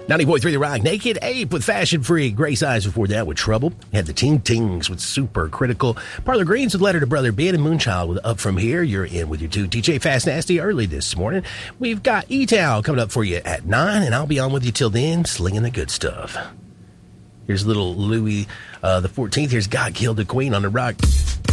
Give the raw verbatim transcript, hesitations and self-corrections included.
ninety point three The Rock, Naked Ape with Fashion Freak. Grace Eyes before that with Trouble. Had the Ting Tings with Super Critical. Parlor Greens with Letter to Brother Ben, and Moonchild with Up From Here. You're in with your two D J Fast Nasty early this morning. We've got E-Town coming up for you at nine, and I'll be on with you till then, slinging the good stuff. Here's little Louis uh, the fourteenth. Here's God Killed the Queen on The Rock.